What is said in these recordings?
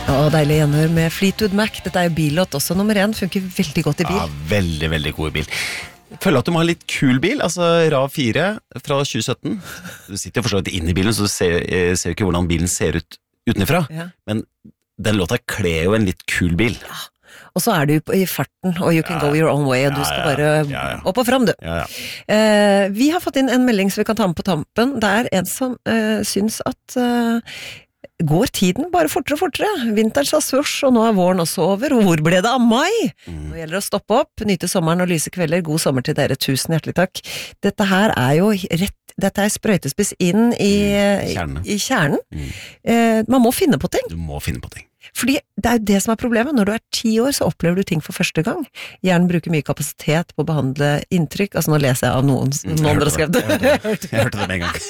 Deilig gjenhør med Fleetwood Mac. Dette jo billåt også. Nummer 1 funker veldig godt I bil. Ja, veldig, veldig god bil. Føler at du må ha litt kul bil, altså RAV4 fra 2017. Du sitter jo forstått inn I bilen, så du ser ikke hvordan bilen ser ut utenifra. Ja. Men den låta kler jo en litt kul bil. Ja. Og så du jo I farten, og you can go your own way, og du skal bare opp og frem, du. Vi har fått inn en melding som vi kan ta med på tampen. Det en som syns at går tiden bare fortere og fortere. Vinteren sa svurs, og nå våren også over, og hvor ble det av mai? Nå gjelder det å stoppe opp, nyte sommeren og lyse kvelder. God sommer til dere, tusen hjertelig takk. Dette her jo rett, dette sprøytespiss inn I kjernen. Man må finne på ting. Du må finne på ting. Fordi det jo det som problemet. Når du 10 år, så opplever du ting for første gang. Hjernen bruker mye kapasitet på å behandle inntrykk. Altså, nå leser jeg av noen andre har skrevet det. Jeg hørte det med en gang.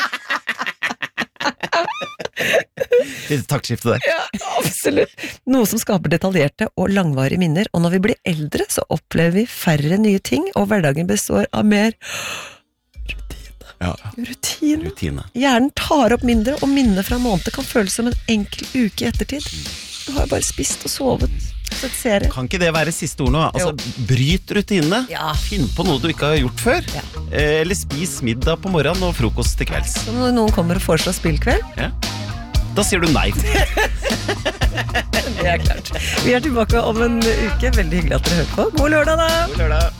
Litt taktskifte der. Ja, absolutt. Noe som skaper detaljerte og langvarige minner. Og når vi blir eldre, så opplever vi færre nye ting, og hverdagen består av mer rutine. Hjernen tar opp mindre, og minner fra måned kan føles som en enkel uke I ettertid. Du har jo bare spist og sovet, sett serie. Kan ikke det være siste ord nå? Altså, bryt rutinene. Finn på noe du ikke har gjort før. Eller spis middag på morgenen og frokost til kvelds. Så når noen kommer og foreslår spillkveld? Da sier du nei. Det klart. Vi tilbake om en uke. Veldig hyggelig at dere hører på. God lørdag da! God lørdag!